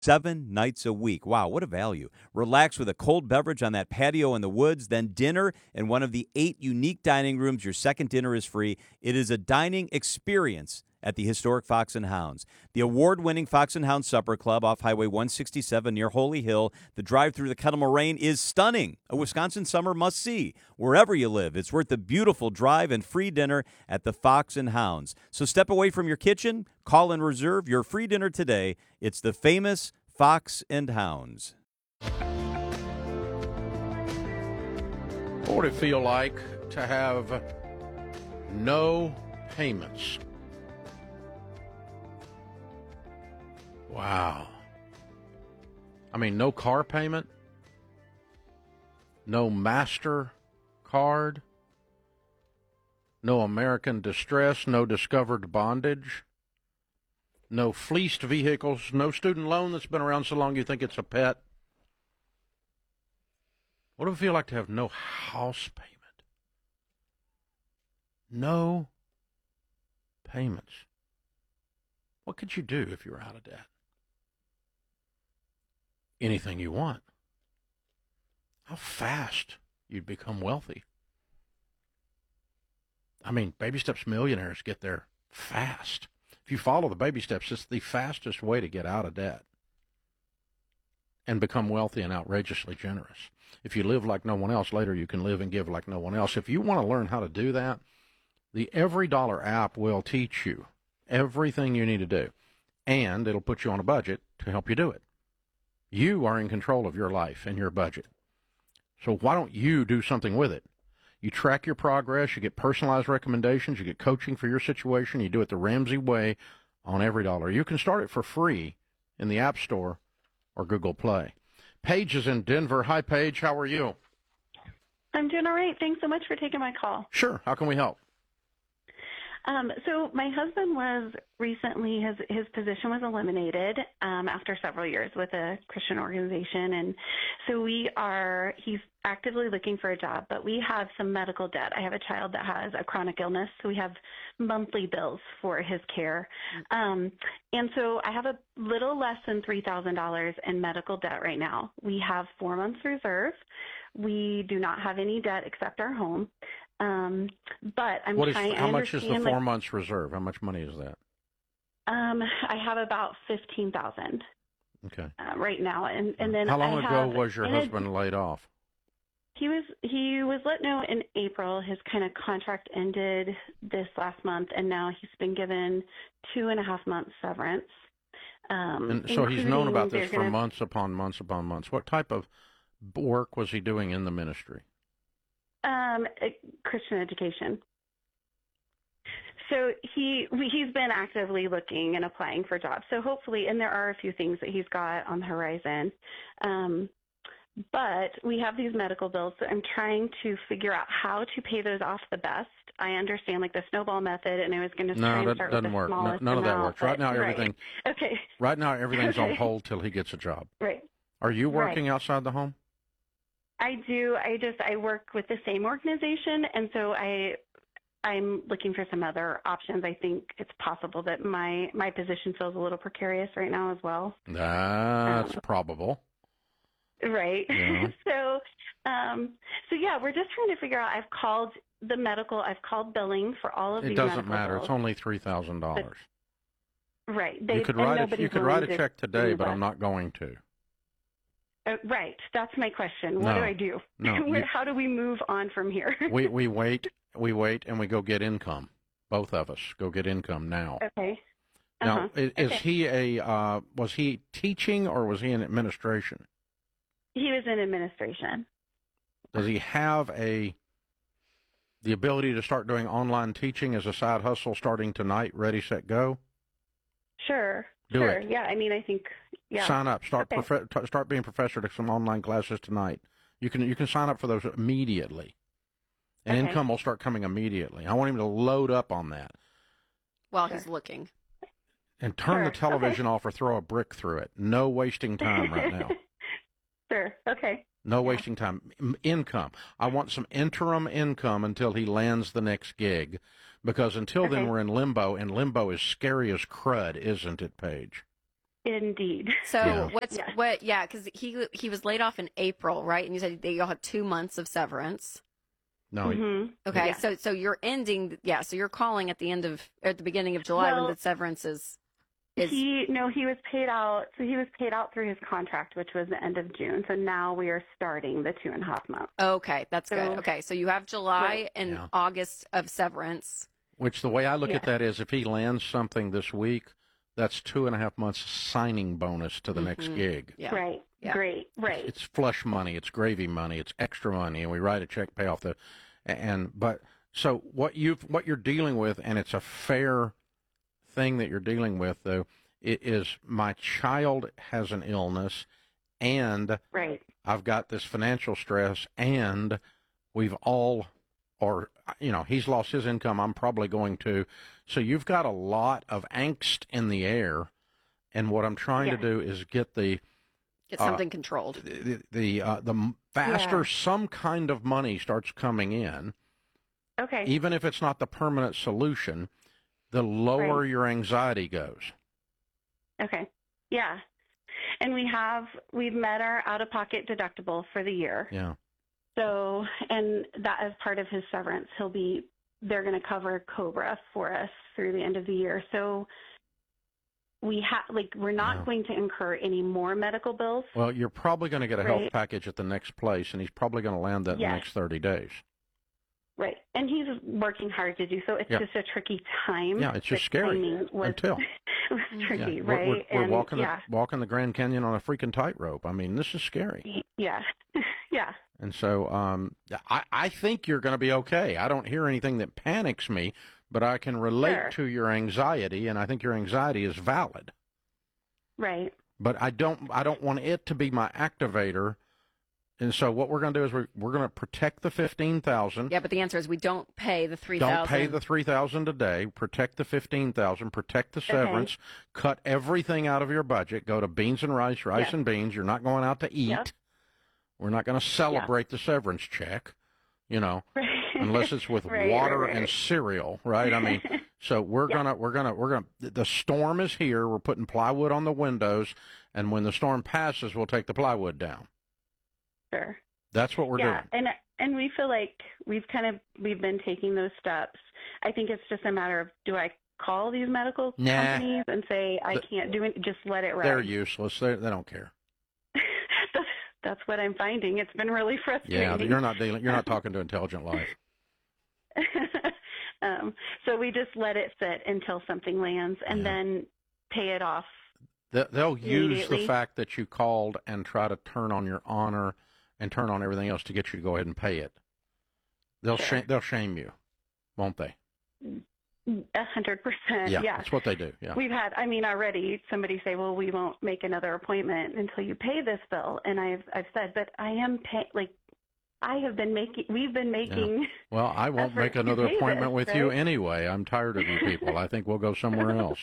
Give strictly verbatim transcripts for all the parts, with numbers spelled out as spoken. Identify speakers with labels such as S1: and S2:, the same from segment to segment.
S1: seven nights a week. Wow, what a value. Relax with a cold beverage on that patio in the woods, then dinner in one of the eight unique dining rooms. Your second dinner is free. It is a dining experience at the historic Fox and Hounds. The award-winning Fox and Hounds Supper Club off Highway one sixty-seven near Holy Hill. The drive through the Kettle Moraine is stunning. A Wisconsin summer must-see. Wherever you live, it's worth the beautiful drive and free dinner at the Fox and Hounds. So step away from your kitchen, call and reserve your free dinner today. It's the famous Fox and Hounds.
S2: What would it feel like to have no payments? Wow. I mean, no car payment, no Master card, no American Distress, no discovered bondage, no fleeced vehicles, no student loan that's been around so long you think it's a pet. What would it feel like to have no house payment? No payments. What could you do if you were out of debt? Anything you want. How fast you'd become wealthy. I mean, Baby Steps millionaires get there fast. If you follow the baby steps, it's the fastest way to get out of debt and become wealthy and outrageously generous. If you live like no one else, later you can live and give like no one else. If you want to learn how to do that, the Every Dollar app will teach you everything you need to do, and it'll put you on a budget to help you do it. You are in control of your life and your budget. So why don't you do something with it? You track your progress, you get personalized recommendations, you get coaching for your situation, you do it the Ramsey way on Every Dollar. You can start it for free in the App Store or Google Play. Paige is in Denver. Hi, Paige. How are you?
S3: I'm doing all right. Thanks so much for taking my call.
S2: Sure. How can we help?
S3: Um, so my husband was recently, his, his position was eliminated um, after several years with a Christian organization. And so we are, he's actively looking for a job, but we have some medical debt. I have a child that has a chronic illness, so we have monthly bills for his care. Um, and so I have a little less than three thousand dollars in medical debt right now. We have four months reserve. We do not have any debt except our home. Um, but I'm
S2: what is,
S3: trying.
S2: How
S3: I
S2: much is the four
S3: like,
S2: months reserve? How much money is that?
S3: Um, I have about fifteen thousand.
S2: Okay.
S3: Uh, right now, and and then
S2: how long
S3: I
S2: ago
S3: have,
S2: was your husband
S3: it,
S2: laid off?
S3: He was he was let know in April. His kind of contract ended this last month, and now he's been given two and a half months severance. Um,
S2: and so he's known about this for
S3: gonna,
S2: months upon months upon months. What type of work was he doing in the ministry?
S3: Um, Christian education. So he he's been actively looking and applying for jobs. So hopefully, and there are a few things that he's got on the horizon. Um, but we have these medical bills. So I'm trying to figure out how to pay those off the best. I understand like the snowball method, and I was going to
S2: no,
S3: try and
S2: that
S3: start
S2: doesn't
S3: with the
S2: work. No,
S3: smallest
S2: none of that
S3: amount,
S2: works. Right
S3: but,
S2: now, everything.
S3: Right. Okay.
S2: Right now, everything's
S3: okay.
S2: on hold till he gets a job.
S3: Right.
S2: Are you working
S3: right.
S2: outside the home?
S3: I do. I just I work with the same organization, and so I I'm looking for some other options. I think it's possible that my my position feels a little precarious right now as well.
S2: That's um, probable.
S3: Right.
S2: Yeah.
S3: so um so yeah, we're just trying to figure out. I've called the medical. I've called billing for all of
S2: it
S3: these.
S2: It doesn't
S3: medical
S2: matter.
S3: bills.
S2: It's only three thousand dollars.
S3: Right. They,
S2: you could write a, you could write a
S3: to,
S2: check today, but I'm not going to.
S3: Uh, right. That's my question. What
S2: no,
S3: do I do?
S2: No,
S3: Where,
S2: you,
S3: how do we move on from here?
S2: we we wait, we wait, and we go get income. Both of us go get income now.
S3: Okay. Uh-huh.
S2: Now, is,
S3: okay.
S2: is he a uh, was he teaching or was he in administration?
S3: He was in administration.
S2: Does he have a the ability to start doing online teaching as a side hustle starting tonight? Ready, set, go.
S3: Sure.
S2: Do
S3: sure.
S2: it.
S3: Yeah. I mean, I think. Yeah.
S2: Sign up. Start
S3: okay.
S2: prof- start being professor to some online classes tonight. You can you can sign up for those immediately, and
S3: okay.
S2: income will start coming immediately. I want him to load up on that
S4: while
S3: sure.
S4: he's looking,
S2: and turn
S3: sure.
S2: the television
S3: okay.
S2: off or throw a brick through it. No wasting time right now.
S3: Sure. Okay.
S2: No
S3: yeah.
S2: wasting time. M- income. I want some interim income until he lands the next gig, because until
S3: okay.
S2: then we're in limbo, and limbo is scary as crud, isn't it, Paige?
S3: Indeed.
S4: So
S2: Yeah.
S4: what's
S3: Yes.
S4: what? Yeah, because he he was laid off in April, right? And you said they all had two months of severance.
S2: No, he-
S3: hmm
S4: Okay,
S3: Yeah.
S4: so so you're ending. Yeah, so you're calling at the end of at the beginning of July when
S3: Well,
S4: the severance is is
S3: He no, he was paid out. So he was paid out through his contract, which was the end of June. So now we are starting the two and a half months.
S4: okay. That's good.
S3: So-
S4: Okay, so you have July
S3: Right.
S4: and
S2: Yeah.
S4: August of severance.
S2: which the way I look
S3: Yeah.
S2: at that is if he lands something this week, that's two and a half months signing bonus to the next
S4: Mhm.
S2: gig.
S4: Yeah.
S3: Right.
S4: Yeah.
S3: Great. Right.
S2: It's flush money, it's gravy money, it's extra money, and we write a check, pay off the, and but so what you what you're dealing with, and it's a fair thing that you're dealing with, though, it is my child has an illness, and
S3: Right.
S2: I've got this financial stress, and we've all, or, you know, he's lost his income. I'm probably going to. So you've got a lot of angst in the air. And what I'm trying
S3: Yeah.
S2: to do is get the,
S4: Get
S2: Uh,
S4: something controlled.
S2: the, the, uh, the faster
S3: Yeah.
S2: some kind of money starts coming in,
S3: Okay.
S2: even if it's not the permanent solution, the lower
S3: Right.
S2: your anxiety goes.
S3: Okay. Yeah. And we have we've met our out of pocket deductible for the year.
S2: Yeah.
S3: So, and that as part of his severance, he'll be, they're going to cover COBRA for us through the end of the year. So we have, like, we're not
S2: Yeah.
S3: going to incur any more medical bills.
S2: Well, you're probably going to get a health
S3: Right.
S2: package at the next place, and he's probably going to land that in the
S3: Yes.
S2: next thirty days.
S3: Right. And he's working hard to do so. It's
S2: Yeah.
S3: just a tricky time.
S2: Yeah, it's just
S3: The
S2: scary
S3: timing was,
S2: until.
S3: it was
S4: Yeah,
S3: tricky,
S2: Yeah, we're,
S3: right?
S2: we're, we're
S3: and
S2: walking
S3: yeah.
S2: the walking the Grand Canyon on a freaking tightrope. I mean, this is scary.
S3: Yeah. yeah.
S2: And so, um, I I think you're going to be okay. I don't hear anything that panics me, but I can relate
S3: Sure.
S2: to your anxiety, and I think your anxiety is valid.
S3: Right.
S2: But I don't I don't want it to be my activator. And so, what we're going to do is we're we're going to protect the fifteen thousand.
S4: Yeah, but the answer is we don't pay the three
S2: Don't
S4: thousand.
S2: pay the three thousand a day. Protect the fifteen thousand. Protect the severance. Cut everything out of your budget. Go to beans and rice, rice
S3: Yep.
S2: and beans. You're not going out to eat.
S3: Yep.
S2: We're not going to celebrate the severance check, you know,
S3: Right.
S2: unless it's with
S3: Right,
S2: water
S3: right, right.
S2: and cereal, right? I mean, so we're
S3: Yep.
S2: gonna we're gonna we're gonna. The storm is here. We're putting plywood on the windows, and when the storm passes, we'll take the plywood down.
S3: Sure.
S2: That's what we're
S3: yeah,
S2: doing.
S3: and and we feel like we've kind of we've been taking those steps. I think it's just a matter of, do I call these medical
S2: Nah.
S3: companies and say I
S2: The-
S3: can't do it? Just let it ride.
S2: They're useless. They they don't care.
S3: that's, that's what I'm finding. It's been really
S2: Yeah,
S3: frustrating.
S2: you're not dealing. You're not talking to Intelligent Life.
S3: um, so we just let it sit until something lands, and
S2: Yeah.
S3: then pay it off.
S2: They- They'll use the
S3: Immediately.
S2: fact that you called and try to turn on your honor and turn on everything else to get you to go ahead and pay it. They'll
S3: Sure.
S2: shame. They'll shame you, won't they?
S3: A hundred percent.
S2: Yeah,
S3: Yeah.
S2: that's what they do. Yeah.
S3: We've had, I mean, already somebody say, well, we won't make another appointment until you pay this bill. And I've, I've said, but I am pay, like, I have been making, we've been making,
S2: Well, I won't
S3: effort
S2: make
S3: to
S2: another
S3: pay
S2: appointment
S3: this,
S2: with you
S3: right?
S2: anyway. I'm tired of you people. I think we'll go somewhere else.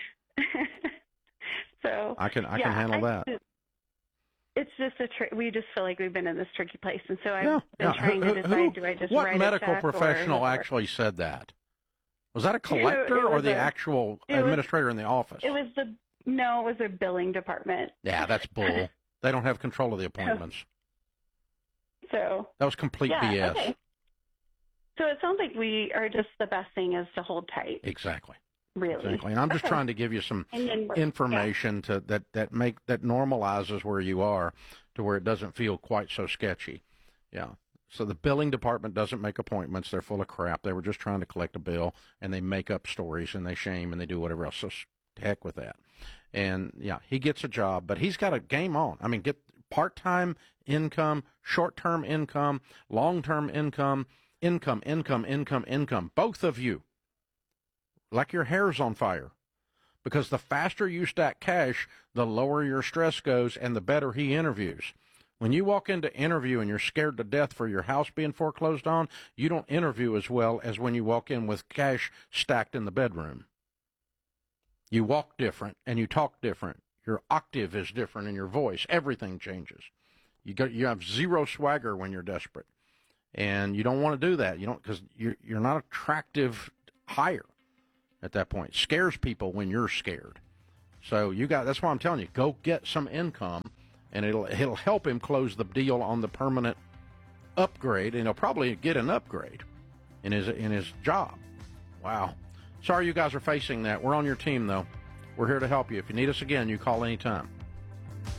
S3: so.
S2: I can I
S3: yeah,
S2: can handle
S3: I-
S2: that.
S3: It's just a, tr- we just feel like we've been in this tricky place. And so I've
S2: Yeah,
S3: been
S2: yeah.
S3: trying
S2: Who-
S3: to
S2: who-
S3: decide, do I just
S2: what
S3: write
S2: medical
S3: a check
S2: professional
S3: or,
S2: actually said that? Was that a
S3: It
S2: collector or
S3: was
S2: the
S3: a-
S2: actual
S3: it was-
S2: administrator in the office?
S3: It was the, no, it was the billing department.
S2: Yeah, that's bull. They don't have control of the appointments.
S3: So.
S2: That was complete
S3: Yeah,
S2: B S.
S3: okay. So it sounds like we are just, the best thing is to hold tight,
S2: Exactly.
S3: really.
S2: Exactly. And I'm just
S3: Okay.
S2: trying to give you some
S3: And then we're-
S2: information to that that make that normalizes where you are to where it doesn't feel quite so sketchy. Yeah. So the billing department doesn't make appointments. They're full of crap. They were just trying to collect a bill, and they make up stories and they shame and they do whatever else. So sh- heck with that. And yeah, he gets a job, but he's got a game on. I mean, get part-time income, short-term income, long-term income, income, income, income, income. Both of you, like your hair's on fire. Because the faster you stack cash, the lower your stress goes and the better he interviews. When you walk into interview and you're scared to death for your house being foreclosed on, you don't interview as well as when you walk in with cash stacked in the bedroom. You walk different and you talk different. Your octave is different in your voice. Everything changes. You got you have zero swagger when you're desperate. And you don't want to do that. You don't because you're you're not attractive hire at that point. It scares people when you're scared. So you got that's why I'm telling you, go get some income, and it'll it'll help him close the deal on the permanent upgrade, and he'll probably get an upgrade in his in his job. Wow. Sorry you guys are facing that. We're on your team, though. We're here to help you. If you need us again, you call anytime.